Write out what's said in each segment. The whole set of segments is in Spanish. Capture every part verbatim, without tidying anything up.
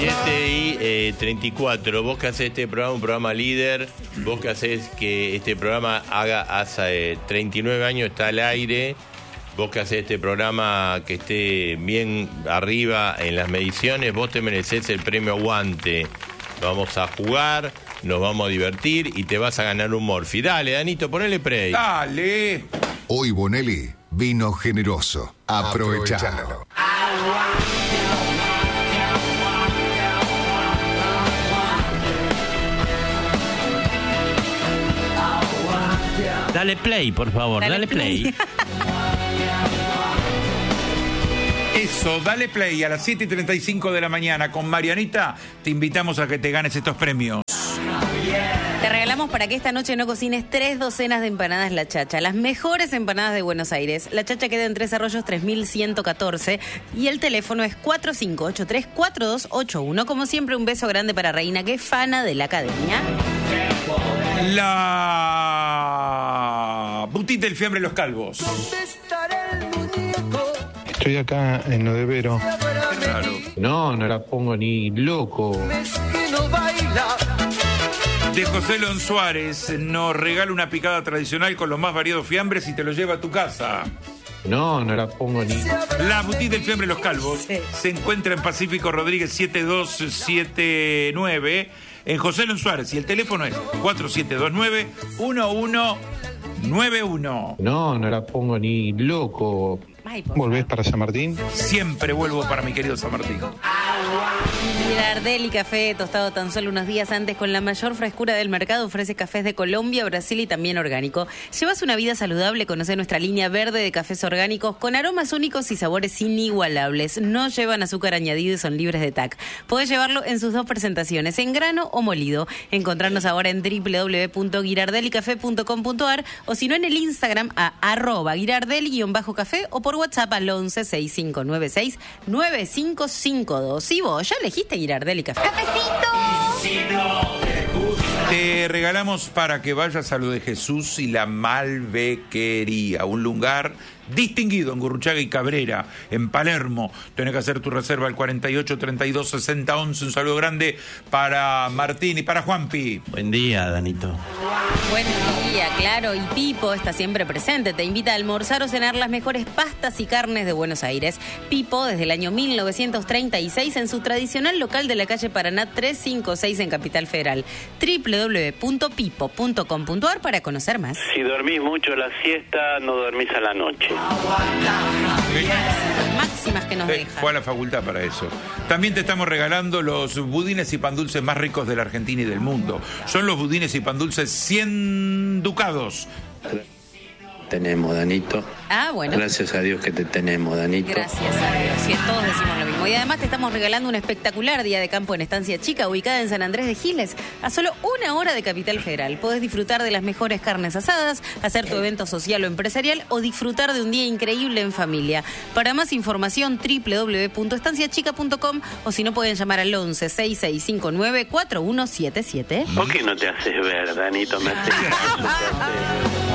siete y treinta y cuatro. Vos que haces este programa, un programa líder, vos que haces que este programa haga hace treinta y nueve años está al aire, vos que haces este programa que esté bien arriba en las mediciones, vos te merecés el premio Aguante. Vamos a jugar, nos vamos a divertir y te vas a ganar un Morphy. Dale, Danito, ponele play. Dale. Hoy Bonelli vino generoso. Aprovechalo. Dale play, por favor, dale, dale play. play. Eso, dale play a las siete y treinta y cinco de la mañana con Marianita. Te invitamos a que te ganes estos premios. Te regalamos para que esta noche no cocines tres docenas de empanadas La Chacha, las mejores empanadas de Buenos Aires. La Chacha queda en Tres Arroyos tres mil ciento catorce y el teléfono es cuatro cinco ocho tres cuatro dos ocho uno. Como siempre, un beso grande para Reina, que es fana de la academia. La boutique del fiambre Los Calvos. Estoy acá en Odevero. Qué raro. No, no la pongo ni loco. De José Lon Suárez nos regala una picada tradicional con los más variados fiambres y te lo lleva a tu casa. No, no la pongo ni... La boutique del fiambre Los Calvos sí. Se encuentra en Pacífico Rodríguez siete dos siete nueve en José Lon Suárez y el teléfono es cuatro siete dos nueve uno uno nueve uno. No, no la pongo ni loco. Ay, ¿Volvés para San Martín? Siempre vuelvo para mi querido San Martín. Girardelli Café, tostado tan solo unos días antes con la mayor frescura del mercado, ofrece cafés de Colombia, Brasil y también orgánico. Llevas una vida saludable, conoce nuestra línea verde de cafés orgánicos con aromas únicos y sabores inigualables. No llevan azúcar añadido y son libres de T A C. Podés llevarlo en sus dos presentaciones, en grano o molido. Encontrarnos ahora en doble u doble u doble u punto girardelli café punto com punto a r o si no en el Instagram a arroba girardelli-café o por WhatsApp al once seis cinco nueve seis nueve cinco cinco dos. Y vos, ¿ya elegiste Girardelli Café? Te regalamos para que vayas a lo de Jesús y la Malvequería, un lugar distinguido en Gurruchaga y Cabrera, en Palermo. Tenés que hacer tu reserva al cuarenta y ocho, treinta y dos, sesenta, once. Un saludo grande para Martín y para Juanpi. Buen día, Danito. Buen día, claro. Y Pipo está siempre presente. Te invita a almorzar o cenar las mejores pastas y carnes de Buenos Aires. Pipo, desde el año mil novecientos treinta y seis, en su tradicional local de la calle Paraná trescientos cincuenta y seis en Capital Federal. doble u doble u doble u punto pipo punto com punto a r para conocer más. Si dormís mucho la siesta, no dormís a la noche. Máximas que nos eh, dejan. Fue a la facultad para eso. También te estamos regalando los budines y pan dulces más ricos de la Argentina y del mundo. Son los budines y pan dulces cien ducados. Tenemos, Danito. Ah, bueno. Gracias a Dios que te tenemos, Danito. Gracias a Dios. Sí, todos decimos lo mismo. Y además te estamos regalando un espectacular día de campo en Estancia Chica, ubicada en San Andrés de Giles, a solo una hora de Capital Federal. Podés disfrutar de las mejores carnes asadas, hacer tu evento social o empresarial o disfrutar de un día increíble en familia. Para más información, doble u doble u doble u punto estancia chica punto com o si no pueden llamar al once seis seis cinco nueve cuatro uno siete siete. ¿Por qué no te haces ver, Danito? Me haces caso, te haces...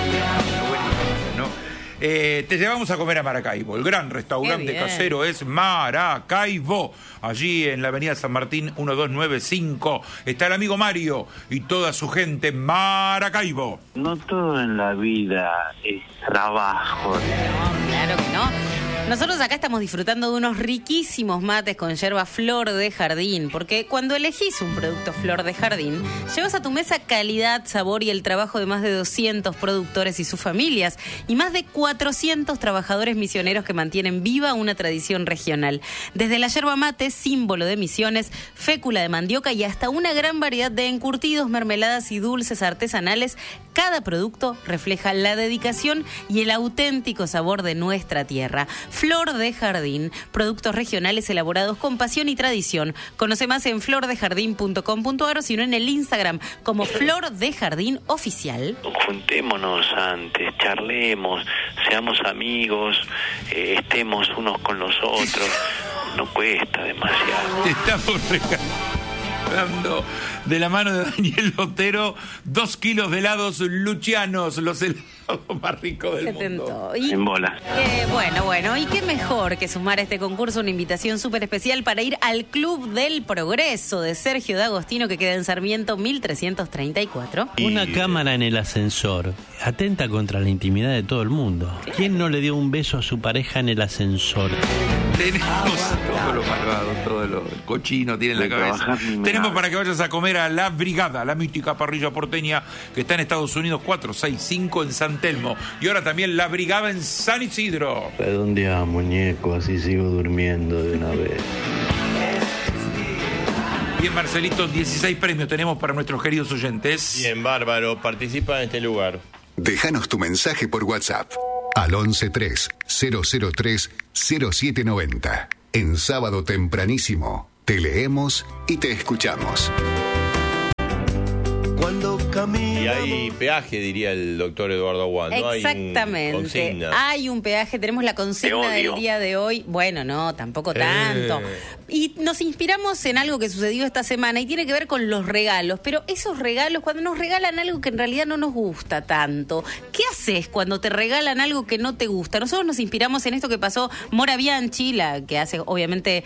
Eh, te llevamos a comer a Maracaibo. El gran restaurante casero es Maracaibo. Allí en la avenida San Martín mil doscientos noventa y cinco está el amigo Mario y toda su gente. Maracaibo. No todo en la vida es trabajo. No, claro que no. Nosotros acá estamos disfrutando de unos riquísimos mates con yerba Flor de Jardín, porque cuando elegís un producto Flor de Jardín, llevas a tu mesa calidad, sabor y el trabajo de más de doscientos productores y sus familias, y más de cuatrocientos trabajadores misioneros que mantienen viva una tradición regional. Desde la yerba mate, símbolo de Misiones, fécula de mandioca y hasta una gran variedad de encurtidos, mermeladas y dulces artesanales, cada producto refleja la dedicación y el auténtico sabor de nuestra tierra. Flor de Jardín, productos regionales elaborados con pasión y tradición. Conoce más en flor de jardín punto com punto a r o sino en el Instagram como Flor de Jardín Oficial. Juntémonos antes, charlemos, seamos amigos, eh, estemos unos con los otros. No cuesta demasiado. Te estamos regalando. Dando de la mano de Daniel Otero, dos kilos de helados luchianos, los helados más ricos del Se mundo. tentó. Y, En bola. eh, bueno, bueno, y qué mejor que sumar a este concurso una invitación súper especial para ir al Club del Progreso de Sergio D'Agostino, que queda en Sarmiento mil trescientos treinta y cuatro. Una cámara en el ascensor. Atenta contra la intimidad de todo el mundo. ¿Quién no le dio un beso a su pareja en el ascensor? Tenemos todo lo malvado, todo lo cochino tiene en la De cabeza. trabajar ni me Tenemos habla. para que vayas a comer a La Brigada, la mística parrilla porteña que está en Estados Unidos, cuatro seis cinco en San Telmo. Y ahora también La Brigada en San Isidro. Redondea, muñeco, así sigo durmiendo de una vez. Bien, Marcelito, dieciséis premios tenemos para nuestros queridos oyentes. Bien, bárbaro. Participa en este lugar. Déjanos tu mensaje por WhatsApp al once tres cero cero tres cero siete noventa. En sábado tempranísimo te leemos y te escuchamos. Y hay peaje, diría el doctor Eduardo Aguán. ¿No? Hay un Exactamente. consigna. Hay un peaje, tenemos la consigna Te odio. del día de hoy. Bueno, no, tampoco tanto. Eh. Y nos inspiramos en algo que sucedió esta semana y tiene que ver con los regalos. Pero esos regalos, cuando nos regalan algo que en realidad no nos gusta tanto, ¿qué haces cuando te regalan algo que no te gusta? Nosotros nos inspiramos en esto que pasó Mora Bianchi, la que hace obviamente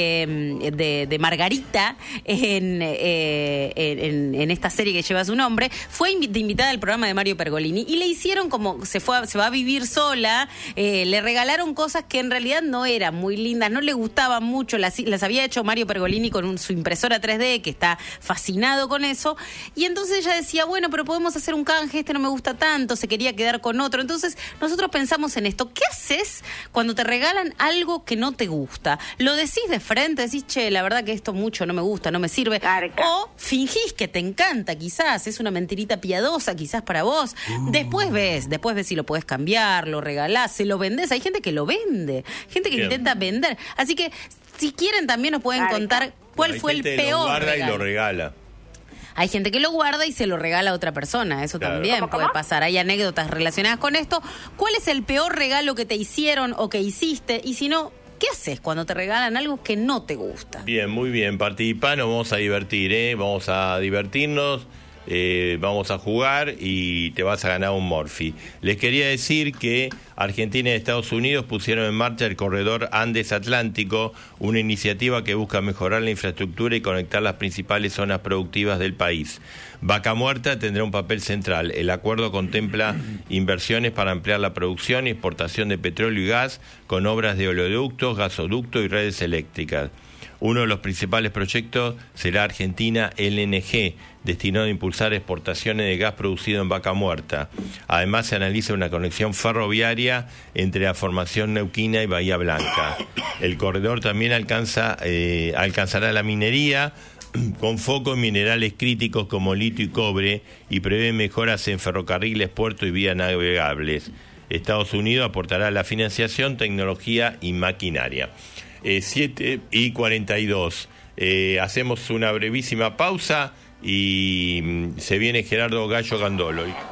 eh, de, de Margarita en, eh, en, en esta serie que lleva su nombre. Fue invi- de invitada al programa de Mario Pergolini y le hicieron como se fue a- se va a vivir sola, eh, le regalaron cosas que en realidad no eran muy lindas, no le gustaban mucho, las, las había hecho Mario Pergolini con un- su impresora tres D, que está fascinado con eso, y entonces ella decía, bueno, pero podemos hacer un canje, este no me gusta tanto, se quería quedar con otro. Entonces nosotros pensamos en esto, ¿qué haces cuando te regalan algo que no te gusta? ¿Lo decís de frente, decís, che, la verdad que esto mucho no me gusta, no me sirve? O fingís que te encanta, quizás, es una mentirita piadosa quizás para vos. Después ves, después ves si lo podés cambiar, lo regalás, se lo vendés. Hay gente que lo vende, gente que Bien. intenta vender. Así que si quieren también nos pueden contar cuál Hay fue el gente que lo peor guarda regalo. y lo regala. Hay gente que lo guarda y se lo regala a otra persona. Eso Claro. también puede pasar. Hay anécdotas relacionadas con esto. ¿Cuál es el peor regalo que te hicieron o que hiciste? Y si no, ¿qué haces cuando te regalan algo que no te gusta? Bien, muy bien. Participa, nos vamos a divertir, ¿eh? Vamos a divertirnos. Eh, vamos a jugar y te vas a ganar un Morphy. Les quería decir que Argentina y Estados Unidos pusieron en marcha el corredor Andes Atlántico, una iniciativa que busca mejorar la infraestructura y conectar las principales zonas productivas del país. Vaca Muerta tendrá un papel central. El acuerdo contempla inversiones para ampliar la producción y exportación de petróleo y gas con obras de oleoductos, gasoductos y redes eléctricas. Uno de los principales proyectos será Argentina L N G, destinado a impulsar exportaciones de gas producido en Vaca Muerta. Además, se analiza una conexión ferroviaria entre la formación neuquina y Bahía Blanca. El corredor también alcanza, eh, alcanzará la minería, con foco en minerales críticos como litio y cobre, y prevé mejoras en ferrocarriles, puertos y vías navegables. Estados Unidos aportará la financiación, tecnología y maquinaria. Eh, siete y cuarenta y dos. Eh, hacemos una brevísima pausa y mm, se viene Gerardo Gallo Gandolo.